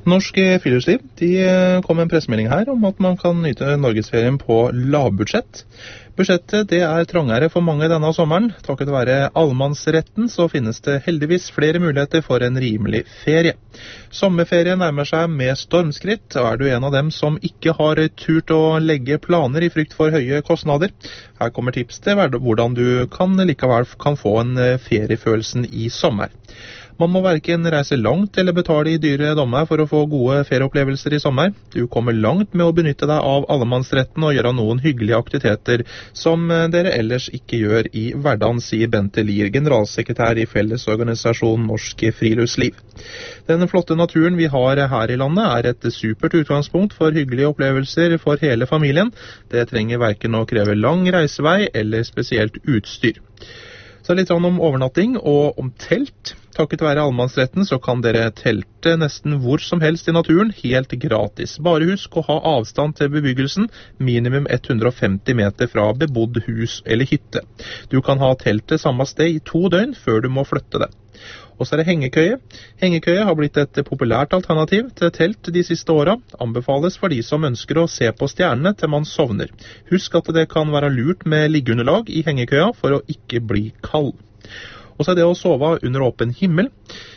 Norsk Friluftsliv kom med en pressemelding her om at man kan nyte Norgesferien på lavbudsjett. Budsjettet det trangere for mange denne sommeren. Takket være allemannsretten så finnes det heldigvis flere muligheter for en rimelig ferie. Sommerferie nærmer seg med stormskritt, og du en av dem som ikke har turt å legge planer i frykt for høye kostnader? Her kommer tips til hvordan du likevel kan få en feriefølelsen i sommer. Man må hverken reise langt eller betale i dyre dommer for å få gode ferieopplevelser i sommer. Du kommer langt med å benytte deg av allemannsretten og gjøre noen hyggelige aktiviteter som dere ellers ikke gjør i hverdagen, sier Bente Lier, generalsekretær i Fellesorganisasjonen Norsk Friluftsliv. Den flotte naturen vi har her i landet et supert utgangspunkt for hyggelige opplevelser for hele familien. Det trenger hverken å kreve lang reisevei eller spesielt utstyr. Så litt om overnatting og om telt. Takket være allemannsretten så kan dere telte nesten hvor som helst i naturen helt gratis. Bare husk å ha avstand til bebyggelsen, minimum 150 meter fra bebodd hus eller hytte. Du kan ha teltet samme sted i 2 døgn før du må flytte det. Og så det hengekøye. Hengekøye har blitt et populært alternativ til telt de siste årene. Anbefales for de som ønsker å se på stjernene til man sovner. Husk at det kan være lurt med liggeunderlag i hengekøya for å ikke bli kald. Og så det å sove under åpen himmel.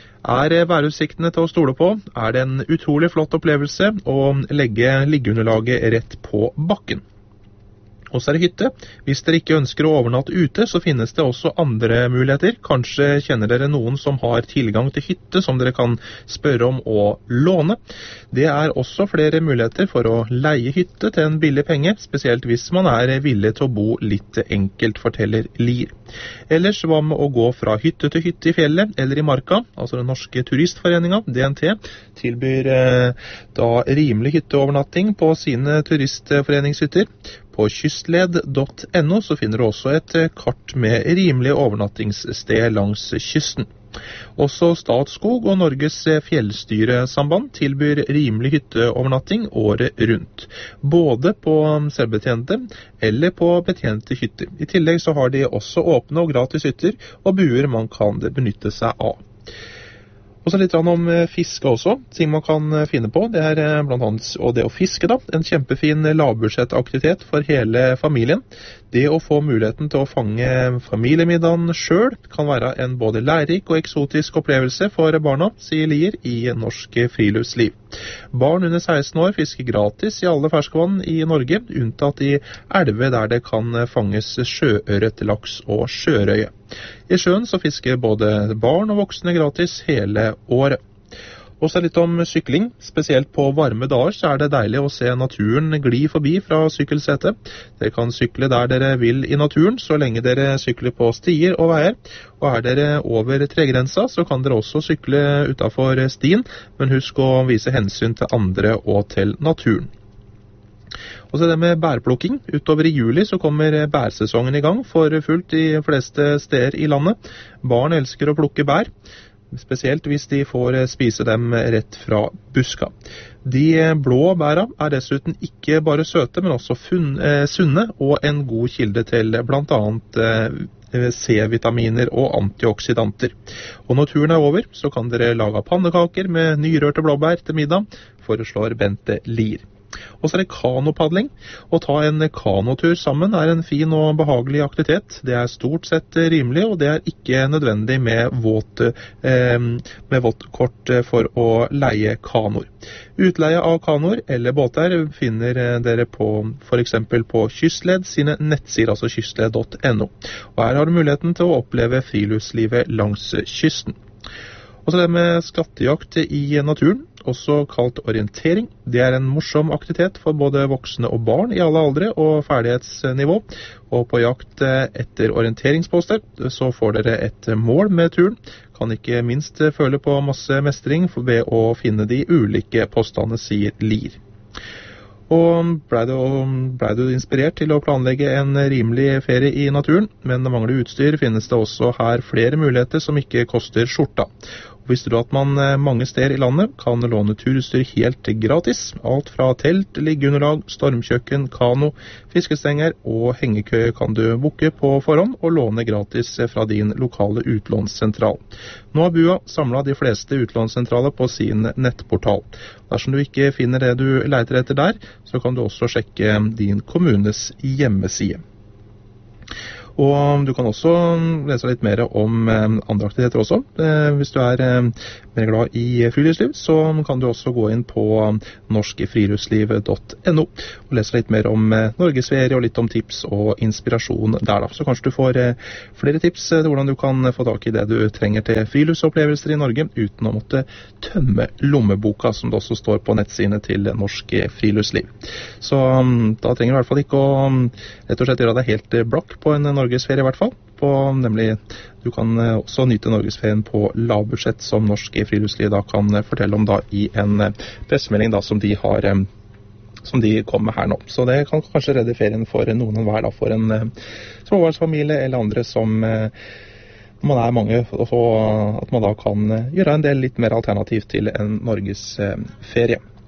Værutsiktene til å stole på? Det en utrolig flott opplevelse å legge liggeunderlaget rett på bakken? Og så det hytte. Hvis dere ikke ønsker å overnatte ute, så finnes det også andre muligheter. Kanskje kjenner dere noen som har tilgang til hytte som dere kan spørre om å låne. Det også flere muligheter for å leie hytte til en billig penge, spesielt hvis man villig til å bo litt enkelt, forteller Lier. Ellers hva med å gå fra hytte til hytte i fjellet eller i marka, altså den norske turistforeningen, DNT, tilbyr da rimelig hytteovernatting på sine turistforeningshytter. På kystled.no så finner du også et kart med rimelige overnattingssted langs kysten. Også Statskog og Norges fjellstyresamband tilbyr rimelig hytteovernatting året rundt, både på selvbetjente eller på betjente hytter. I tillegg så har de også åpne og gratis hytter og buer man kan benytte seg av. Og så litt om fiske også, ting man kan finne på. Det blant annet og det å fiske da, en kjempefin lavbudsjettaktivitet for hele familien. Det å få muligheten til å fange familiemiddagen selv kan være en både lærerik og eksotisk opplevelse for barna, sier Lier i Norsk Friluftsliv. Barn under 16 år fisker gratis i alle ferskvann i Norge, unntatt i elver der det kan fanges sjøørret, laks og sjørøye. I sjøen så fisker både barn og voksne gratis hele året. Og så litt om sykling. Spesielt på varme dager så det deilig å se naturen gli forbi fra sykkelsetet. Dere kan sykle der dere vil i naturen, så lenge dere sykler på stier og veier. Og dere over tregrensa, så kan dere også sykle utenfor stien, men husk å vise hensyn til andre og til naturen. Og så det med bærplukking. Utover i juli så kommer bærsesongen i gang for fullt de fleste steder i landet. Barn elsker å plukke bær, spesielt hvis de får spise dem rett fra buska. De blå bæra dessuten ikke bare søte, men også sunne og en god kilde til blant annet C-vitaminer og antioksidanter. Og når turen over, så kan dere lage pannekaker med nyrørte blåbær til middag, foreslår Bente Lier. Og så det kanopadling. Å ta en kanotur sammen en fin og behagelig aktivitet. Det stort sett rimelig, og det ikke nødvendig med vått kort for å leie kanoer. Utleie av kanoer eller båter finner dere for eksempel på Kystled sine nettsider, altså kystled.no. Og her har du muligheten til å oppleve friluftslivet langs kysten. Og så det med skattejakt i naturen, også kalt orientering. Det en morsom aktivitet for både voksne og barn i alle aldre og ferdighetsnivå. Og på jakt etter orienteringsposter så får dere et mål med turen. Kan ikke minst føle på masse mestring ved å finne de ulike postene, sier Lier. Og ble du inspirert til å planlegge en rimelig ferie i naturen, men mangler utstyr, finnes det også her flere muligheter som ikke koster skjorta. Visste du at man mange steder i landet kan låne turutstyr helt gratis? Alt fra telt, liggeunderlag, stormkjøkken, kano, fiskestenger og hengekøye kan du booke på forhånd og låne gratis fra din lokale utlånssentral. Nå har Bua samlet de fleste utlånssentraler på sin nettportal. Dersom du ikke finner det du leter etter der, så kan du også sjekke din kommunes hjemmeside. Og du kan også lese litt mer om andre aktiviteter også. Hvis du er mer glad i friluftsliv, så kan du også gå inn på norskfriluftsliv.no og lese litt mer om Norgesferie og litt om tips og inspirasjon der da. Så kanskje du får flere tips til hvordan du kan få tak i det du trenger til friluftsopplevelser i Norge uten å måtte tømme lommeboka, som det også står på nettsidene til Norsk Friluftsliv. Så da trenger du i hvert fall ikke å rett og slett gjøre deg helt blakk på en Norgesferie i hvert fall. Nemlig, du kan også nyte Norgesferien på lavbudsjett, som Norsk Friluftsliv da kan fortelle om da i en pressemelding da som de kom med her nå. Så det kan kanskje redde ferien for noen hver da, for en småbarnsfamilie eller andre som man er mange, og at man da kan gjøre en del litt mer alternativ til en Norgesferie.